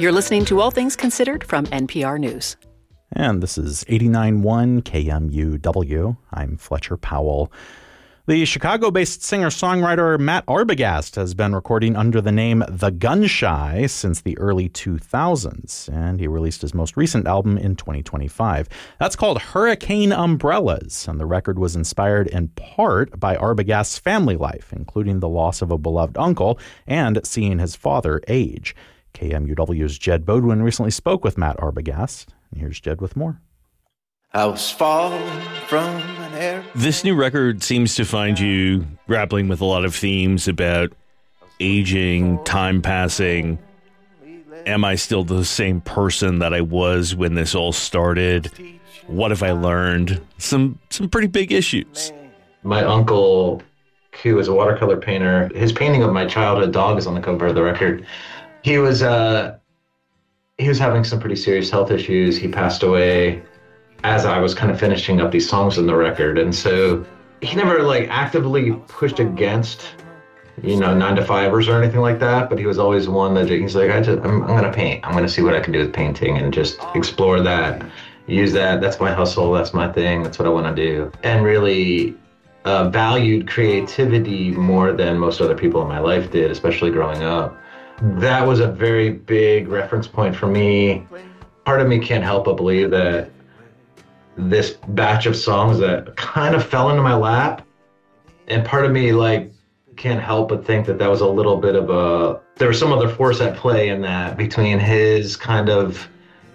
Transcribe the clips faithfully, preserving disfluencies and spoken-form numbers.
You're listening to All Things Considered from N P R News. And this is eighty-nine point one K M U W. I'm Fletcher Powell. The Chicago-based singer-songwriter Matt Arbogast has been recording under the name The Gunshy since the early two thousands, and he released his most recent album in twenty twenty-five. That's called Hurricane Umbrellas, and the record was inspired in part by Arbogast's family life, including the loss of a beloved uncle and seeing his father age. K M U W's Jed Bodwin recently spoke with Matt Arbogast, and here's Jed with more. I was falling from an air. This new record seems to find you grappling with a lot of themes about aging, time passing. Am I still the same person that I was when this all started? What have I learned? Some some pretty big issues. My uncle, who was a watercolor painter, his painting of my childhood dog is on the cover of the record. He was uh, he was having some pretty serious health issues. He passed away as I was kind of finishing up these songs in the record. And so he never like actively pushed against, you know, nine to fivers or anything like that. But he was always one that he's like, I just, I'm, I'm going to paint. I'm going to see what I can do with painting and just explore that, use that. That's my hustle. That's my thing. That's what I want to do. And really uh, valued creativity more than most other people in my life did, especially growing up. That was a very big reference point for me. Part of me can't help but believe that this batch of songs that kind of fell into my lap, and part of me like can't help but think that that was a little bit of a, there was some other force at play in that between his kind of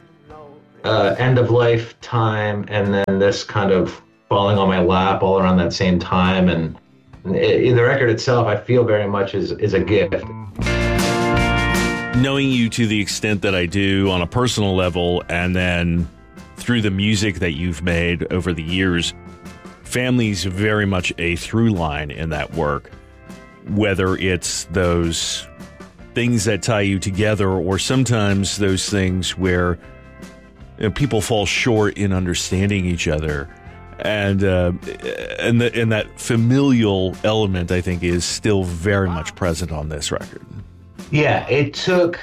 uh, end of life time and then this kind of falling on my lap all around that same time. And it, the record itself, I feel very much is is a gift. Knowing you to the extent that I do on a personal level, and then through the music that you've made over the years, family's very much a through line in that work. Whether it's those things that tie you together, or sometimes those things where you know, people fall short in understanding each other, and uh, and the, and that familial element, I think, is still very much present on this record. Yeah, it took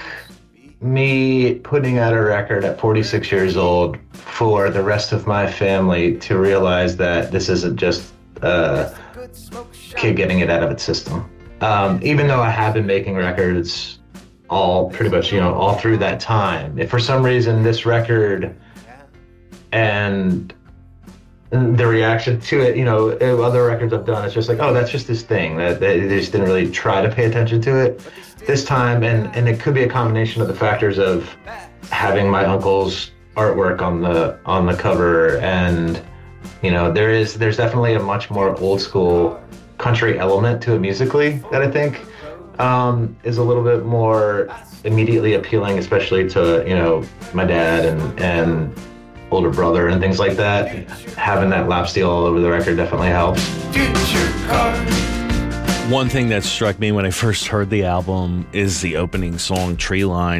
me putting out a record at forty-six years old for the rest of my family to realize that this isn't just a kid getting it out of its system. Um, even though I have been making records all pretty much, you know, all through that time, if for some reason this record and the reaction to it, you know, other records I've done, it's just like, oh, that's just this thing that they just didn't really try to pay attention to it this time. And, and it could be a combination of the factors of having my uncle's artwork on the on the cover, and you know, there is there's definitely a much more old school country element to it musically that I think um, is a little bit more immediately appealing, especially to, you know, my dad and and older brother and things like that. Having that lap steel all over the record definitely helps. One thing that struck me when I first heard the album is the opening song, Tree Line,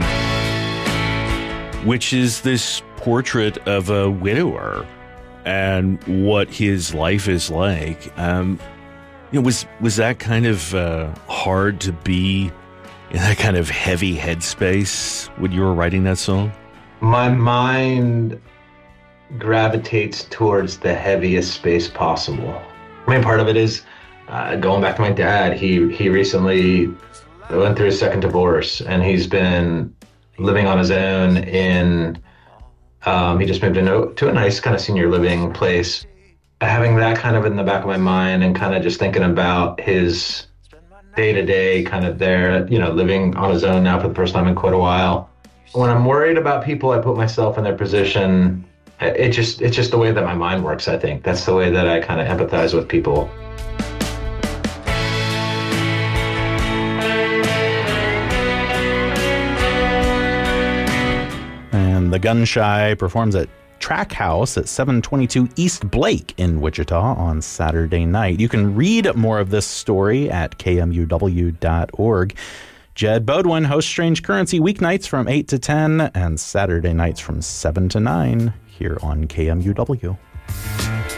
which is this portrait of a widower and what his life is like. Um, you know, was was that kind of uh, hard to be in that kind of heavy headspace when you were writing that song? My mind gravitates towards the heaviest space possible. I mean, part of it is uh, going back to my dad. He he recently went through his second divorce, and he's been living on his own in, um, he just moved into to a nice kind of senior living place. Having that kind of in the back of my mind and kind of just thinking about his day-to-day kind of there, you know, living on his own now for the first time in quite a while. When I'm worried about people, I put myself in their position. It just, it's just the way that my mind works, I think. That's the way that I kind of empathize with people. And The Gunshy performs at Track House at seven twenty-two East Blake in Wichita on Saturday night. You can read more of this story at K M U W dot org. Jed Bodwin hosts Strange Currency weeknights from eight to ten and Saturday nights from seven to nine here on K M U W.